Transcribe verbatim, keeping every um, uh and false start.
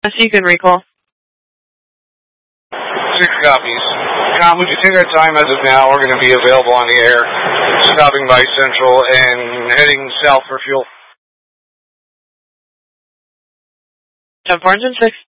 You can recall. Six copies. Com, would you take our time as of now? We're going to be available on the air, stopping by Central and heading south for fuel. ten four engine six.